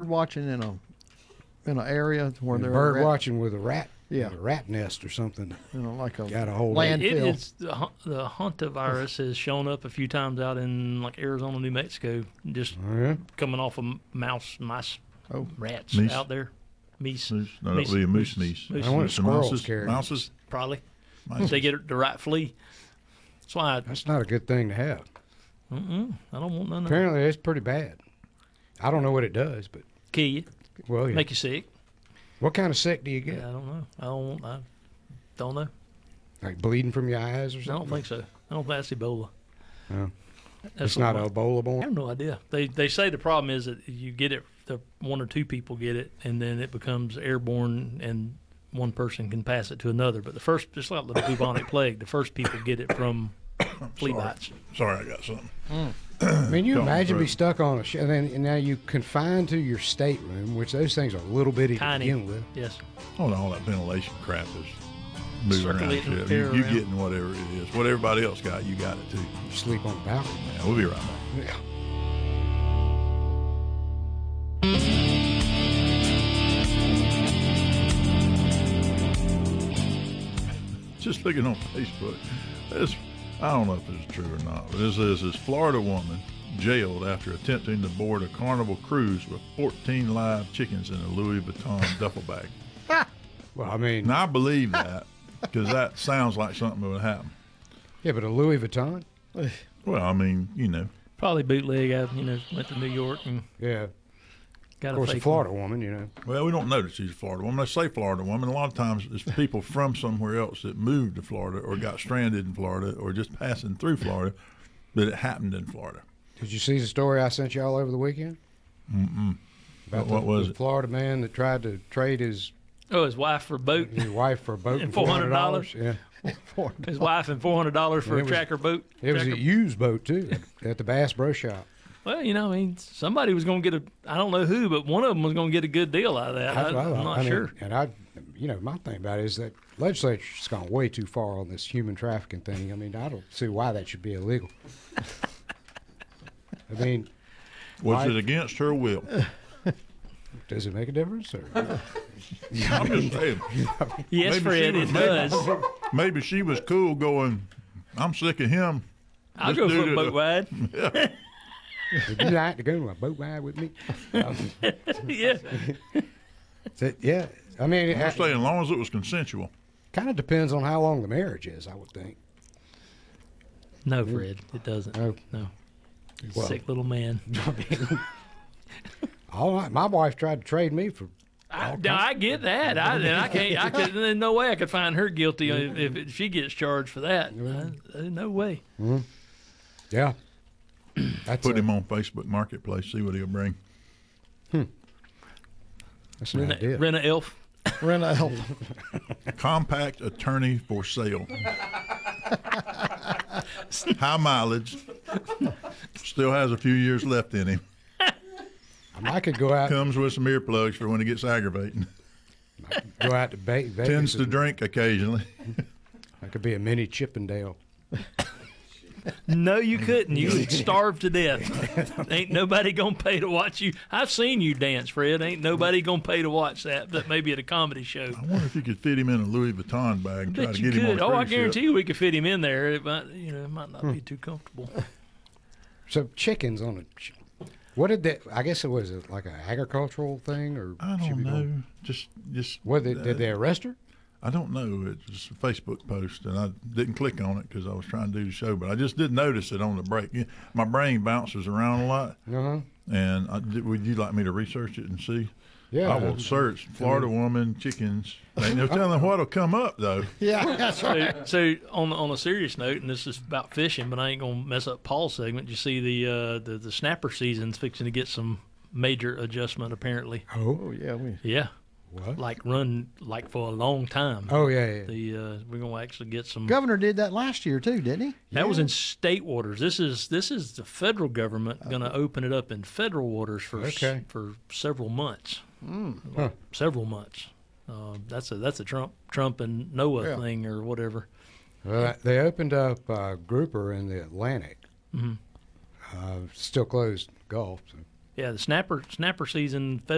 watching in an area where they're bird watching with a rat. Yeah, a rat nest or something. Like a got a hold landfill. It's the hantavirus has shown up a few times out in like Arizona, New Mexico, just coming off of mice, rats Meese. out there. Meese. No, that would be a moose meese. I want squirrels carrying. Mouses. Probably. If they get the right flea. That's why. That's not a good thing to have. I don't want none of it. Apparently, it's pretty bad. I don't know what it does, but Kill you. well, yeah. Make you sick. What kind of sick do you get? Yeah, I don't know. I don't know. Like bleeding from your eyes or I something? don't think so. I don't think that's Ebola. No. That's It's not what- Ebola I born? have no idea. They say the problem is that you get it, the one or two people get it, and then it becomes airborne, and one person can pass it to another. But the first, just like the bubonic plague, the first people get it from flea bites. Sorry, I got something. I mean, you Don't imagine through. be stuck on and now you confined to your stateroom, which those things are a little bitty Tiny. to begin with. Yes. Oh, no, all that ventilation crap is moving around. Circulating Shit. air You around. getting whatever it is. What everybody else got, you got it too. You sleep on the balcony. Yeah, we'll be right back. Yeah. Just looking on Facebook, I don't know if this is true or not, but this Florida woman jailed after attempting to board a Carnival cruise with 14 live chickens in a Louis Vuitton duffel bag. Well, I mean, Now, I believe that because that sounds like something that would happen. yeah, but a Louis Vuitton? Well, I mean, Probably bootleg. Went to New York and Yeah. got Of course, a a fake Florida woman, you know. well, we don't know that she's a Florida woman. They say Florida woman. A lot of times it's people from somewhere else that moved to Florida or got stranded in Florida or just passing through Florida, but it happened in Florida. Did you see the story I sent you all over the weekend? Mm-mm. About What was the it? Florida man that tried to trade his his wife for a boat. wife for a boat And and $400? Yeah. His wife and $400 for And a it was- tracker boat. It was Tracker- a used boat, too, at the Bass Pro Shop. Well, somebody was going to get I don't know who, but one of them was going to get a good deal out of that. That's what I I'm thought. not I mean, sure. And my thing about it is that legislature's gone way too far on this human trafficking thing. I mean, I don't see why that should be illegal. I mean, Was it against her will? does it make a difference? Or? I'm just saying. Yes, maybe Fred, she it was- does. Maybe she was cool going, I'm sick of him. I'll This go dude for a is boat ride. Would you like to go on a boat ride with me? Yeah. Yeah. I mean, I'm saying, as long as it was consensual. kind of depends on how long the marriage is, I would think. No, Fred, it doesn't. No. He's Well- a sick little man. All right, my wife tried to trade me for. I get that. There's no way I could find her guilty if she gets charged for that. No way. Yeah. That's Put him on Facebook Marketplace, see what he'll bring. That's an idea. Rent a elf. Rent a help. Compact attorney for sale. High mileage. Still has a few years left in him. I could go out Comes with some earplugs for when it gets aggravating. to Vegas. Tends to and- drink occasionally. I could be a mini Chippendale. No, you couldn't. You would starve to death. Ain't nobody gonna pay to watch you. I've seen you dance, Fred. Ain't nobody gonna pay to watch that. But maybe at a comedy show. I wonder if you could fit him in a Louis Vuitton bag and try Bet to you get him on could. a Oh, I cruise ship. guarantee you we could fit him in there. It might not be too comfortable. So chickens on a. What did that? I guess it was like an agricultural thing, or I she don't be know. going- Just What did they arrest her? I don't know. It's just a Facebook post, and I didn't click on it because I was trying to do the show. But I just did notice it on the break. Yeah, my brain bounces around a lot, Uh-huh. and would you like me to research it and see? Yeah. I will search Florida woman chickens. Ain't no telling what'll come up though. Yeah, that's right. So on a serious note, and this is about fishing, but I ain't gonna mess up Paul's segment. You see the snapper season's fixing to get some major adjustment apparently. Oh yeah, Yeah, What? like run like for a long time. Oh yeah. We're gonna actually get some. Governor did that last year too, didn't he? That was in state waters. This is the federal government going to open it up in federal waters for Okay. for several months. Huh. Several months. That's a Trump and NOAA Yeah. thing or whatever. Well, they opened up grouper in the Atlantic. Mhm. Still closed Gulf. So. Yeah, the snapper season